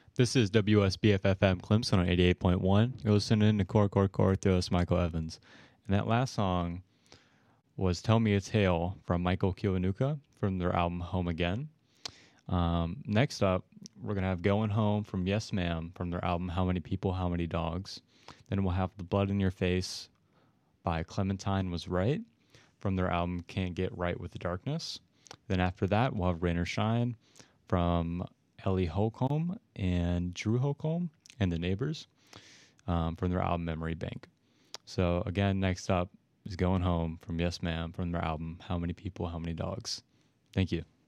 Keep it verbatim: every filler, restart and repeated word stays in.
This is W S B F F M Clemson on eighty-eight point one. You're listening to Core Core Core Theos Michael Evans. And that last song was Tell Me a Tale from Michael Kiwanuka from their album Home Again. Um, next up, we're going to have Going Home from Yes Ma'am from their album How Many People, How Many Dogs. Then we'll have The Blood in Your Face by Clementine Was Right from their album Can't Get Right with the Darkness. Then after that, we'll have Rain or Shine from Ellie Holcomb and Drew Holcomb and the Neighbors um, from their album Memory Bank. So again, next up is Going Home from Yes Ma'am from their album How Many People, How Many Dogs. Thank you.